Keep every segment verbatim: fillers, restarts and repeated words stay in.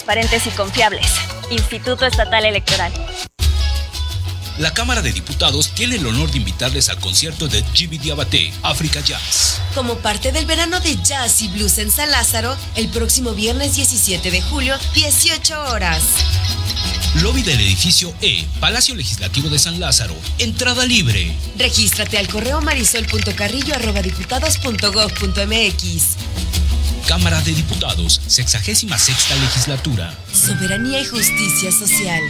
transparentes y confiables. Instituto Estatal Electoral. La Cámara de Diputados tiene el honor de invitarles al concierto de G B Diabaté, África Jazz. Como parte del verano de jazz y blues en San Lázaro, el próximo viernes diecisiete de julio, dieciocho horas. Lobby del edificio E, Palacio Legislativo de San Lázaro. Entrada libre. Regístrate al correo marisol punto carrillo arroba diputados punto gob punto mx. Cámara de Diputados, sexagésima sexta legislatura. Soberanía y justicia social.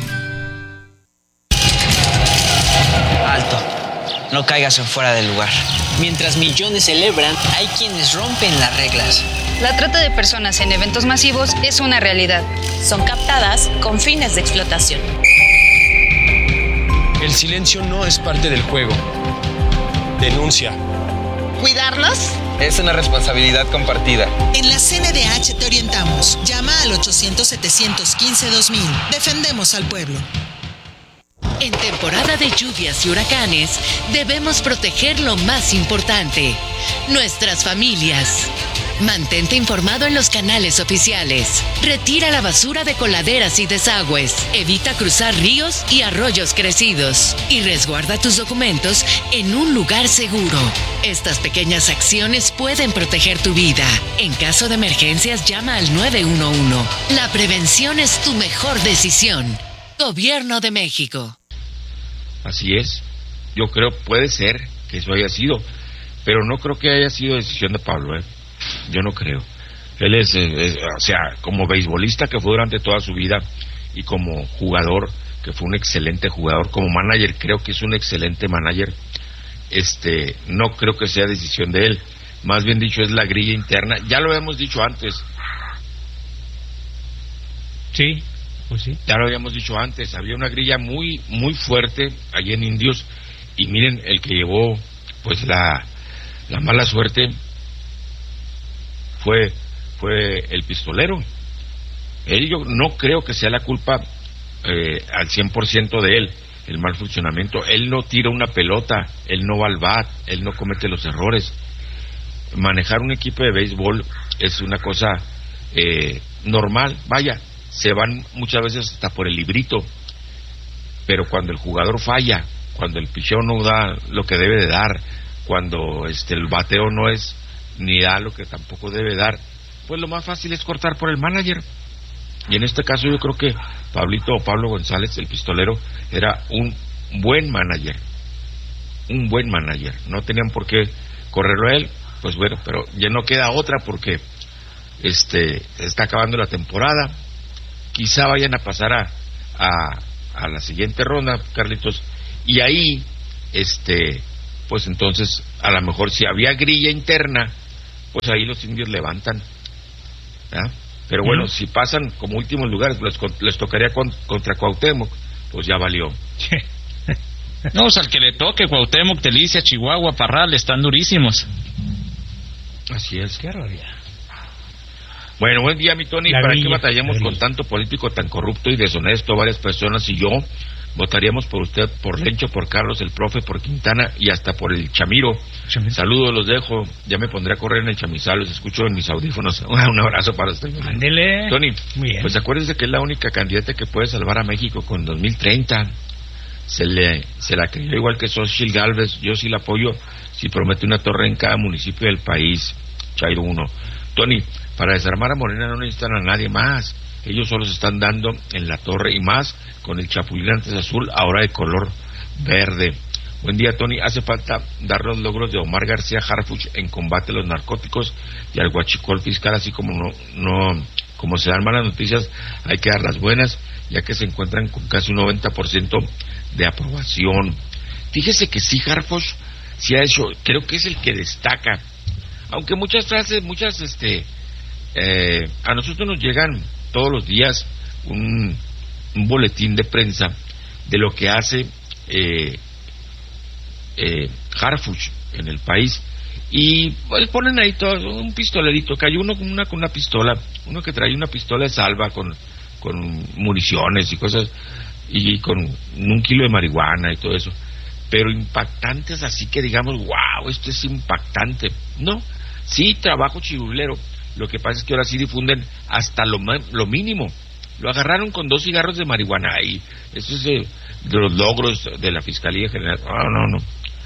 Alto, no caigas en fuera del lugar. Mientras millones celebran, hay quienes rompen las reglas. La trata de personas en eventos masivos es una realidad. Son captadas con fines de explotación. El silencio no es parte del juego. Denuncia. ¿Cuidarnos? Es una responsabilidad compartida. En la C N D H te orientamos. Llama al ochocientos, setecientos quince, dos mil. Defendemos al pueblo. En temporada de lluvias y huracanes, debemos proteger lo más importante, nuestras familias. Mantente informado en los canales oficiales. Retira la basura de coladeras y desagües. Evita cruzar ríos y arroyos crecidos. Y resguarda tus documentos en un lugar seguro. Estas pequeñas acciones pueden proteger tu vida. En caso de emergencias, llama al nueve uno uno. La prevención es tu mejor decisión. Gobierno de México. Así es. Yo creo, puede ser que eso haya sido, pero no creo que haya sido decisión de Pablo, ¿eh? Yo no creo. Él es, es, o sea, como beisbolista que fue durante toda su vida y como jugador, que fue un excelente jugador, como manager, creo que es un excelente manager. Este, no creo que sea decisión de él. Más bien dicho, es la grilla interna. Ya lo habíamos dicho antes. Sí. Pues sí. Ya lo habíamos dicho antes, había una grilla muy muy fuerte allí en Indios y miren, el que llevó pues la la mala suerte fue fue el pistolero. Él, yo no creo que sea la culpa eh, al cien por ciento de él, el mal funcionamiento. Él no tira una pelota, él no va al bat, él no comete los errores. Manejar un equipo de béisbol es una cosa eh, normal, vaya. Se van muchas veces hasta por el librito, pero cuando el jugador falla, cuando el picheo no da lo que debe de dar, cuando este el bateo no es ni da lo que tampoco debe dar, pues lo más fácil es cortar por el manager. Y en este caso yo creo que Pablito o Pablo González, el pistolero, era un buen manager, un buen manager. No tenían por qué correrlo a él, pues bueno, pero ya no queda otra porque este está acabando la temporada. Quizá vayan a pasar a, a, a la siguiente ronda, Carlitos, y ahí, este, pues entonces, a lo mejor si había grilla interna, pues ahí los indios levantan, ¿verdad? Pero bueno, mm. si pasan como últimos lugares, les, les tocaría con, contra Cuauhtémoc, pues ya valió. No, o sea, al que le toque, Cuauhtémoc, Delicia, Chihuahua, Parral, están durísimos. Así es. Qué rabia. Bueno, buen día, mi Tony. La ¿Para villa, qué batallamos con tanto político tan corrupto y deshonesto? Varias personas y yo votaríamos por usted, por Lencho, por Carlos, el profe, por Quintana y hasta por el Chamiro. Chamiro. Saludos, los dejo. Ya me pondré a correr en el chamizal, los escucho en mis audífonos. Un abrazo para usted. Ándele. Tony, muy bien. Pues acuérdese que es la única candidata que puede salvar a México con dos mil treinta. Se le se la creyó igual que Xochitl Gálvez. Yo sí la apoyo si promete una torre en cada municipio del país. Chairo uno. Tony, para desarmar a Morena no necesitan a nadie más. Ellos solo se están dando en la torre y más con el chapulín antes azul, ahora de color verde. Buen día, Tony. Hace falta dar los logros de Omar García Harfuch en combate a los narcóticos y al huachicol fiscal, así como no, no como se dan malas noticias, hay que dar las buenas, ya que se encuentran con casi un noventa por ciento de aprobación. Fíjese que sí, Harfuch sí ha hecho, creo que es el que destaca, aunque muchas frases, muchas, este, eh, a nosotros nos llegan todos los días un, un boletín de prensa de lo que hace eh, eh, Harfuch en el país, y pues ponen ahí todo, un pistolerito, que hay uno con una, con una pistola, uno que trae una pistola de salva con, con municiones y cosas, y con un kilo de marihuana y todo eso, pero impactantes así que digamos, wow, esto es impactante. No, sí, trabajo chirulero, lo que pasa es que ahora sí difunden hasta lo, lo mínimo, Lo agarraron con dos cigarros de marihuana y eso es de, de los logros de la Fiscalía General. No, no, no.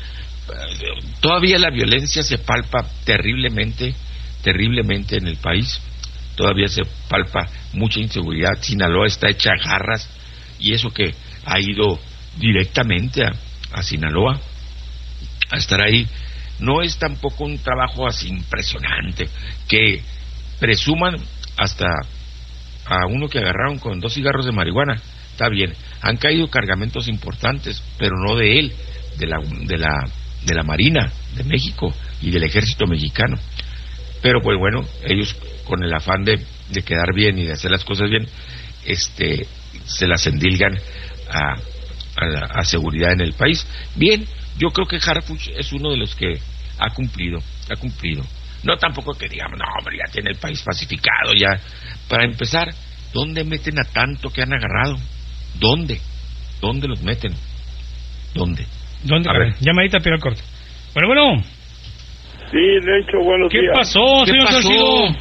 Todavía la violencia se palpa terriblemente, terriblemente en el país. Todavía se palpa mucha inseguridad. Sinaloa está hecha garras y eso que ha ido directamente a, a Sinaloa a estar ahí. No es tampoco un trabajo así impresionante que presuman hasta a uno que agarraron con dos cigarros de marihuana. Está bien, han caído cargamentos importantes, pero no de él, de la de la de la Marina de México y del Ejército Mexicano. Pero pues bueno, ellos con el afán de, de quedar bien y de hacer las cosas bien, este se las endilgan a, a, la, a seguridad en el país. Bien, yo creo que Harfuch es uno de los que ha cumplido, ha cumplido. No tampoco que digamos, no, hombre, ya tiene el país pacificado, ya. Para empezar, ¿dónde meten a tanto que han agarrado? ¿Dónde? ¿Dónde los meten? ¿Dónde? ¿Dónde? A ver. Llamadita, pero al corte. Bueno, bueno. Sí, Lencho, buenos ¿Qué días. pasó, ¿Qué señor pasó? Salcido?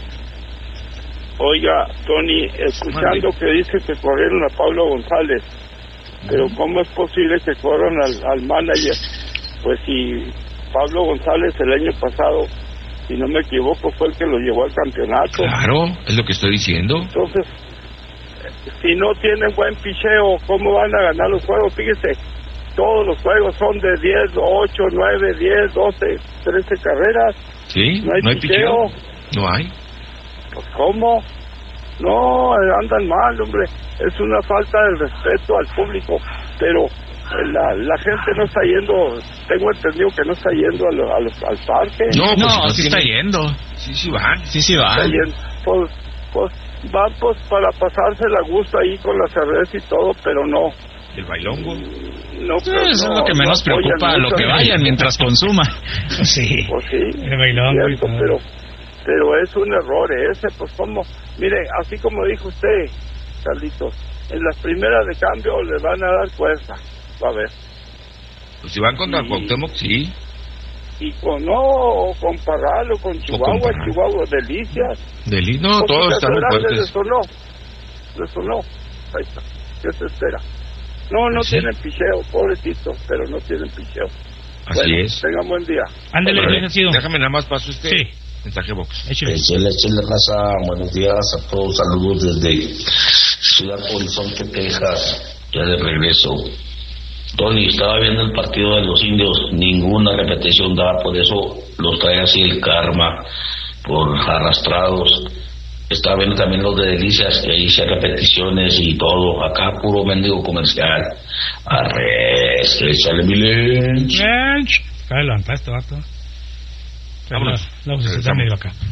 Oiga, Tony, escuchando Mande. que dice que corrieron a Pablo González, pero ¿cómo es posible que corran al, al manager? Pues si Pablo González el año pasado, si no me equivoco, fue el que lo llevó al campeonato. Claro, es lo que estoy diciendo. Entonces, si no tienen buen picheo, ¿cómo van a ganar los juegos? Fíjese, todos los juegos son de diez, ocho, nueve, diez, doce, trece carreras. Sí, no hay, no hay picheo. picheo. No hay. Pues ¿cómo? No, andan mal, hombre. Es una falta de respeto al público, pero la, la gente no está yendo, tengo entendido que no está yendo a lo, a los, al parque. No, pues no, no sí tiene... está yendo. Sí, sí van. Sí, sí Está van. yendo. Pues, pues van pues para pasarse la gusto ahí con la cerveza y todo, pero no. El bailongo. No, Sí, pues, eso no, es lo que menos no preocupa, apoyan lo mucho. que vayan mientras consuma. Sí. Pues sí, El bailongo y cierto, todo. pero, pero es un error ese, pues como, mire, así como dijo usted, Carlitos, en las primeras de cambio le van a dar fuerza, va a ver. Pues si van contra Y- Cuauhtémoc, sí. Y con, no, o con Parral, o con Chihuahua, con Parral. Chihuahua, Delicias. Deli... No, Porque todos a están muy Fernández le fuertes. sonó, le sonó, ahí está, ¿qué se espera? No, no Sí. tienen picheo, pobrecitos, pero no tienen picheo. Así Bueno, es. tengan buen día. Ándale, Órale, señor Salcido. déjame nada más paso este Sí. mensaje box. Échale. Échale, échale, raza. Buenos días a todos. Saludos desde Ciudad Horizonte, Texas. Ya de regreso. Tony, estaba viendo el partido de los indios. Ninguna repetición daba, por eso los trae así el karma, por arrastrados. Estaba viendo también los de Delicias, que ahí se repeticiones y todo. Acá puro mendigo comercial. Arres, échale mi leche. Acaba de levantar este vato. Vámonos. La, la, la, Regresamos. medio acá.